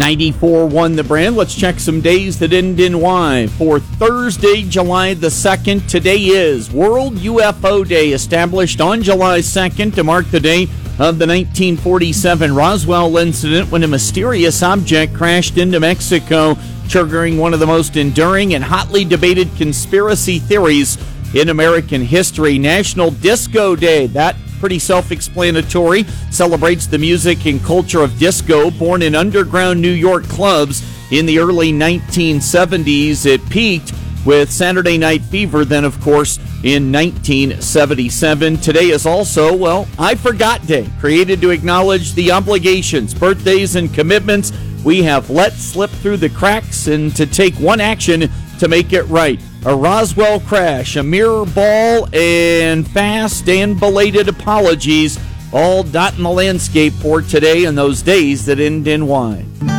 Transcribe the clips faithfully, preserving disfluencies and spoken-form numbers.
ninety-four one The Brand. Let's check some days that end in Y. For Thursday, July the second, today is World U F O Day, established on July second to mark the day of the nineteen forty-seven Roswell incident when a mysterious object crashed into Mexico, triggering one of the most enduring and hotly debated conspiracy theories in American history. National Disco Day, that pretty self-explanatory, celebrates the music and culture of disco. Born in underground New York clubs in the early nineteen seventies, it peaked with Saturday Night Fever, then, of course, in nineteen seventy-seven. Today is also, well, I Forgot Day, created to acknowledge the obligations, birthdays, and commitments we have let slip through the cracks and to take one action to make it right. A Roswell crash, a mirror ball, and fast and belated apologies, all dotting the landscape for today and those days that end in Y.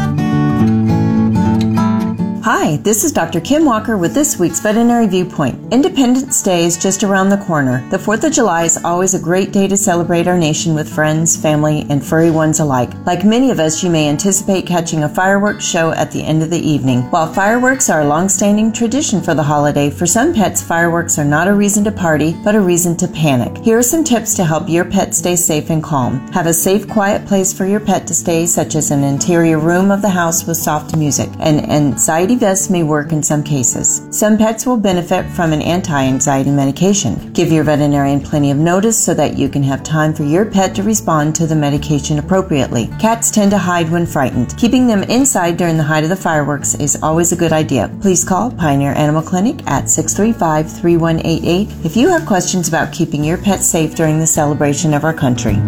Hi, this is Doctor Kim Walker with this week's Veterinary Viewpoint. Independence Day is just around the corner. The fourth of July is always a great day to celebrate our nation with friends, family, and furry ones alike. Like many of us, you may anticipate catching a fireworks show at the end of the evening. While fireworks are a long-standing tradition for the holiday, for some pets, fireworks are not a reason to party, but a reason to panic. Here are some tips to help your pet stay safe and calm. Have a safe, quiet place for your pet to stay, such as an interior room of the house with soft music. An anxiety vest may work in some cases. Some pets will benefit from an anti-anxiety medication. Give your veterinarian plenty of notice so that you can have time for your pet to respond to the medication appropriately. Cats tend to hide when frightened. Keeping them inside during the height of the fireworks is always a good idea. Please call Pioneer Animal Clinic at six three five, three one eight eight if you have questions about keeping your pet safe during the celebration of our country.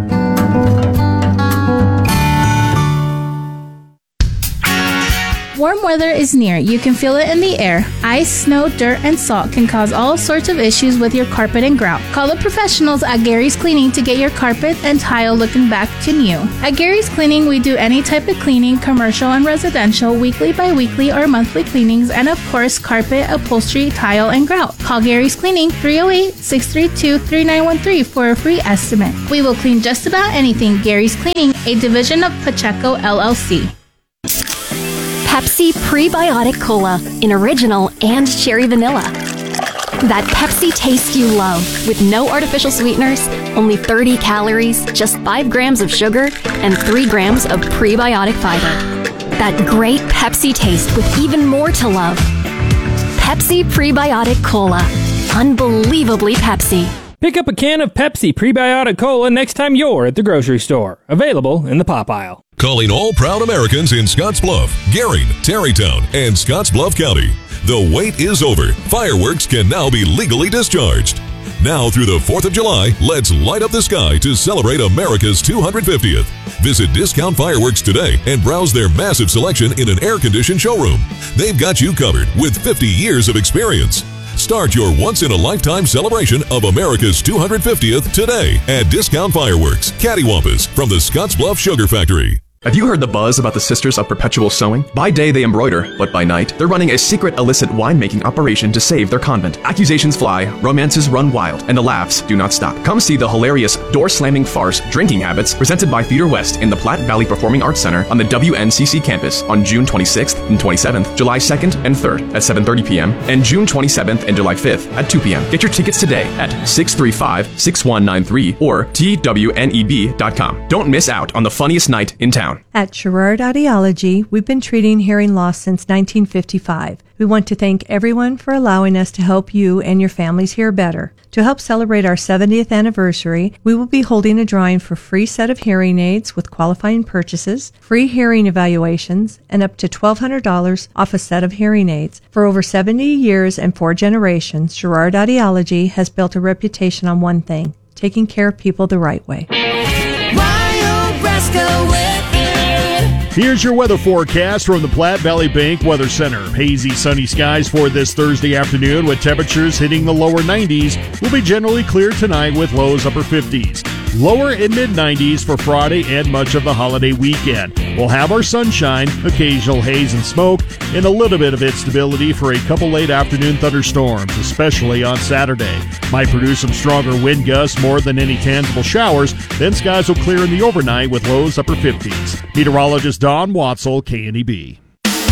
Warm weather is near. You can feel it in the air. Ice, snow, dirt, and salt can cause all sorts of issues with your carpet and grout. Call the professionals at Gary's Cleaning to get your carpet and tile looking back to new. At Gary's Cleaning, we do any type of cleaning, commercial and residential, weekly, bi-weekly, or monthly cleanings, and of course, carpet, upholstery, tile, and grout. Call Gary's Cleaning three oh eight, six three two, three nine one three for a free estimate. We will clean just about anything. Gary's Cleaning, a division of Pacheco L L C. Pepsi Prebiotic Cola in original and cherry vanilla. That Pepsi taste you love with no artificial sweeteners, only thirty calories, just five grams of sugar, and three grams of prebiotic fiber. That great Pepsi taste with even more to love. Pepsi Prebiotic Cola. Unbelievably Pepsi. Pick up a can of Pepsi Prebiotic Cola next time you're at the grocery store. Available in the pop aisle. Calling all proud Americans in Scottsbluff, Gering, Tarrytown, and Scottsbluff County. The wait is over. Fireworks can now be legally discharged. Now through the fourth of July, let's light up the sky to celebrate America's two hundred fiftieth. Visit Discount Fireworks today and browse their massive selection in an air-conditioned showroom. They've got you covered with fifty years of experience. Start your once-in-a-lifetime celebration of America's two hundred fiftieth today at Discount Fireworks, Cattywampus, from the Scottsbluff Sugar Factory. Have you heard the buzz about the Sisters of Perpetual Sewing? By day they embroider, but by night they're running a secret illicit winemaking operation to save their convent. Accusations fly, romances run wild, and the laughs do not stop. Come see the hilarious door-slamming farce Drinking Habits presented by Theater West in the Platte Valley Performing Arts Center on the W N C C campus on June twenty-sixth and twenty-seventh, July second and third at seven thirty p.m. and June twenty-seventh and July fifth at two p.m. Get your tickets today at six three five, six one nine three or T W N E B dot com. Don't miss out on the funniest night in town. At Sherrard Audiology, we've been treating hearing loss since nineteen fifty-five. We want to thank everyone for allowing us to help you and your families hear better. To help celebrate our seventieth anniversary, we will be holding a drawing for a free set of hearing aids with qualifying purchases, free hearing evaluations, and up to twelve hundred dollars off a set of hearing aids. For over seventy years and four generations, Sherrard Audiology has built a reputation on one thing: taking care of people the right way. Here's your weather forecast from the Platte Valley Bank Weather Center. Hazy, sunny skies for this Thursday afternoon with temperatures hitting the lower nineties. Will be generally clear tonight with lows upper fifties. Lower and mid nineties for Friday and much of the holiday weekend. We'll have our sunshine, occasional haze and smoke, and a little bit of instability for a couple late afternoon thunderstorms, especially on Saturday. Might produce some stronger wind gusts more than any tangible showers, then skies will clear in the overnight with lows upper fifties. Meteorologist Don Watzel, K N E B.